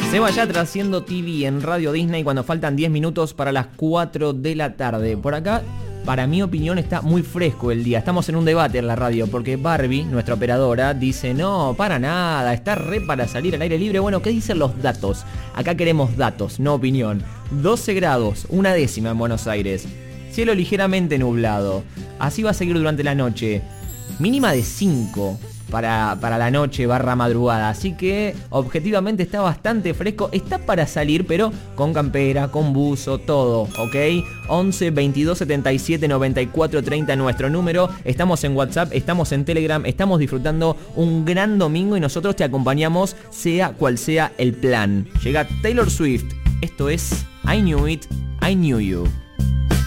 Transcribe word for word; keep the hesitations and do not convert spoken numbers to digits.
Seba Yatra haciendo T V en Radio Disney cuando faltan diez minutos para las cuatro de la tarde. Por acá, para mi opinión, está muy fresco el día. Estamos en un debate en la radio porque Barbie, nuestra operadora, dice no, para nada, está re para salir al aire libre. Bueno, ¿qué dicen los datos? Acá queremos datos, no opinión. doce grados, una décima en Buenos Aires. Cielo ligeramente nublado. Así va a seguir durante la noche. Mínima de cinco. Para, para la noche barra madrugada. Así que objetivamente está bastante fresco. Está para salir, pero con campera, con buzo, todo, ¿ok? once, veintidós, setenta y siete, noventa y cuatro, treinta nuestro número. Estamos en WhatsApp, estamos en Telegram. Estamos disfrutando un gran domingo y nosotros te acompañamos sea cual sea el plan. Llega Taylor Swift. Esto es I Knew It, I Knew You.